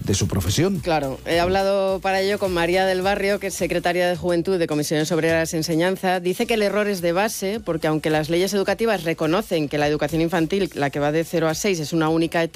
su profesión. Claro, he hablado para ello con María del Barrio, que es secretaria de Juventud de Comisiones Obreras Enseñanza. Dice que el error es de base, porque aunque las leyes educativas reconocen que la educación infantil, la que va de 0 a 6, es una única etapa,